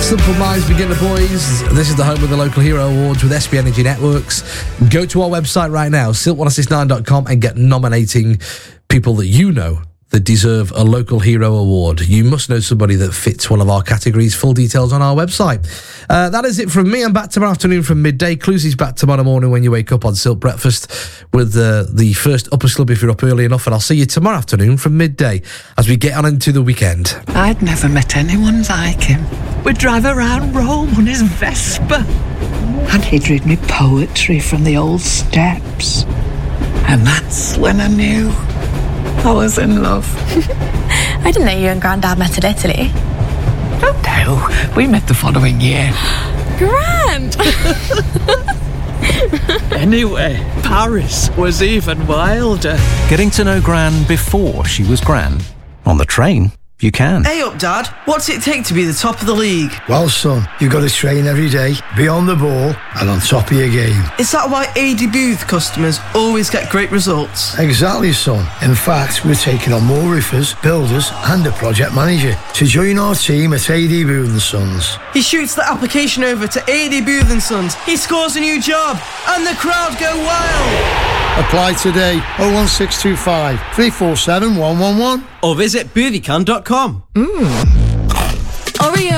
Simple Minds, Beginner Boys. This is the home of the Local Hero Awards with SB Energy Networks. Go to our website right now, silk106.9.com, and get nominating people that you know that deserve a Local Hero Award. You must know somebody that fits one of our categories. Full details on our website. That is it from me. I'm back tomorrow afternoon from midday. Clusy's back tomorrow morning when you wake up on Silk Breakfast with the first Upper Slub if you're up early enough. And I'll see you tomorrow afternoon from midday as we get on into the weekend. I'd never met anyone like him. We'd drive around Rome on his Vespa. And he'd read me poetry from the old steps. And that's when I knew I was in love. I didn't know you and Grandad met in Italy. Oh no, we met the following year. Grand! Anyway, Paris was even wilder. Getting to know Gran before she was Gran. On the train, you can. Hey up, Dad. What's it take to be the top of the league? Well, son, you've got to train every day, be on the ball and on top of your game. Is that why AD Booth customers always get great results? Exactly, son. In fact, we're taking on more roofers, builders and a project manager to join our team at AD Booth & Sons. He shoots the application over to AD Booth & Sons. He scores a new job and the crowd go wild. Apply today, 01625 347 111. Or visit boothicon.com. Oreo.